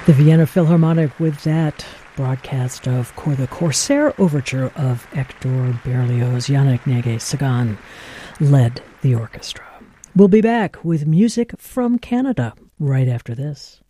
The Vienna Philharmonic with that broadcast of the Corsair Overture of Hector Berlioz. Yannick Néguet-Séguin led the orchestra. We'll be back with music from Canada right after this.